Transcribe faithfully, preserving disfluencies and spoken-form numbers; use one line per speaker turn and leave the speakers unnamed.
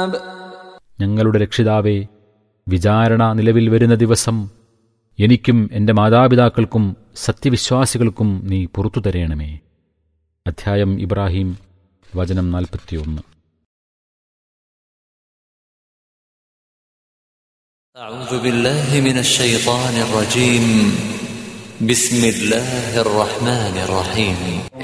ഞങ്ങളുടെ രക്ഷിതാവേ, വിചാരണ നിലവിൽ വരുന്ന ദിവസം എനിക്കും എൻ്റെ മാതാപിതാക്കൾക്കും സത്യവിശ്വാസികൾക്കും നീ പുറത്തു തരേണമേ. അധ്യായം ഇബ്രാഹിം, വചനം നാൽപ്പത്തിയൊന്ന്.
അഊദു ബില്ലാഹി മിനശ് ശൈത്വാനിർ റജീം. ബിസ്മില്ലാഹിർ റഹ്മാനിർ റഹീം.